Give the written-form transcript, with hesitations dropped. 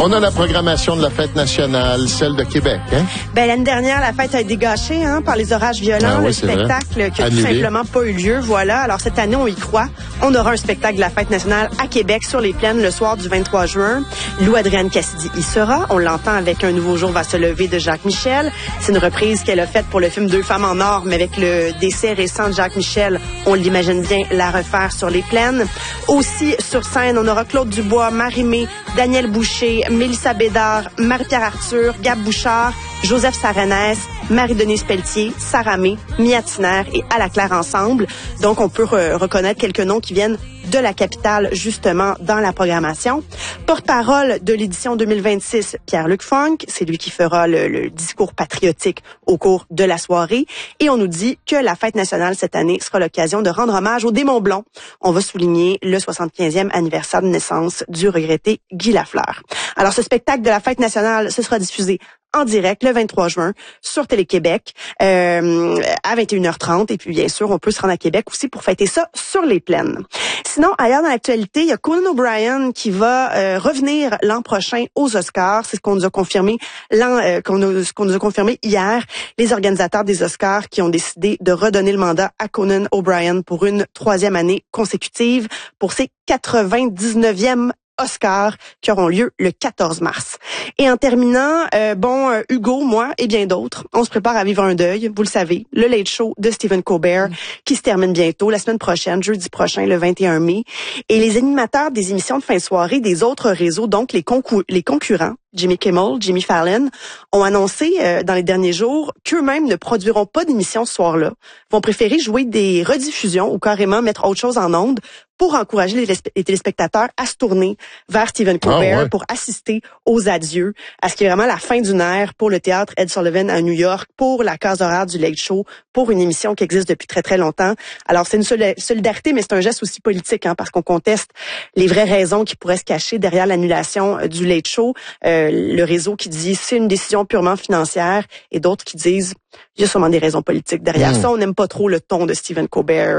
On a la programmation de la fête nationale, celle de Québec, hein? Ben, l'année dernière, la fête a été gâchée, par les orages violents. Oui, le spectacle qui a tout simplement pas eu lieu. Voilà. Alors, cette année, on y croit. On aura un spectacle de la fête nationale à Québec sur les plaines le soir du 23 juin. Lou-Adrienne Cassidy y sera. On l'entend avec Un nouveau jour va se lever de Jacques Michel. C'est une reprise qu'elle a faite pour le film Deux femmes en or, mais avec le décès récent de Jacques Michel, on l'imagine bien la refaire sur les plaines. Aussi, sur scène, on aura Claude Dubois, Marie-Mé, Daniel Boucher, Mélissa Bédard, Marie-Pierre Arthur, Gab Bouchard, Joseph Sarenès, Marie-Denise Pelletier, Sarah May, Mia Tiner et À la Claire ensemble. Donc, on peut reconnaître quelques noms qui viennent de la capitale, justement, dans la programmation. Porte-parole de l'édition 2026, Pierre-Luc Funk. C'est lui qui fera le discours patriotique au cours de la soirée. Et on nous dit que la fête nationale cette année sera l'occasion de rendre hommage au Démon Blond. On va souligner le 75e anniversaire de naissance du regretté Guy Lafleur. Alors, ce spectacle de la fête nationale, ce sera diffusé en direct le 23 juin sur Télé-Québec à 21h30. Et puis, bien sûr, on peut se rendre à Québec aussi pour fêter ça sur les plaines. Sinon, ailleurs dans l'actualité, il y a Conan O'Brien qui va revenir l'an prochain aux Oscars. C'est ce qu'on nous a confirmé ce qu'on nous a confirmé hier. Les organisateurs des Oscars qui ont décidé de redonner le mandat à Conan O'Brien pour une 3e année consécutive pour ses 99e Oscars qui auront lieu le 14 mars. Et en terminant, Hugo, moi et bien d'autres, on se prépare à vivre un deuil, vous le savez, le Late Show de Stephen Colbert qui se termine bientôt, la semaine prochaine, jeudi prochain, le 21 mai. Et les animateurs des émissions de fin de soirée des autres réseaux, donc les concurrents, Jimmy Kimmel, Jimmy Fallon, ont annoncé dans les derniers jours qu'eux-mêmes ne produiront pas d'émissions ce soir-là, vont préférer jouer des rediffusions ou carrément mettre autre chose en ondes pour encourager les téléspectateurs à se tourner vers Stephen Colbert pour assister aux adieux, à ce qui est vraiment la fin d'une ère pour le théâtre Ed Sullivan à New York, pour la case horaire du Late Show, pour une émission qui existe depuis très, très longtemps. Alors, c'est une solidarité, mais c'est un geste aussi politique, parce qu'on conteste les vraies raisons qui pourraient se cacher derrière l'annulation du Late Show. Le réseau qui dit c'est une décision purement financière et d'autres qui disent il y a sûrement des raisons politiques derrière ça. On n'aime pas trop le ton de Stephen Colbert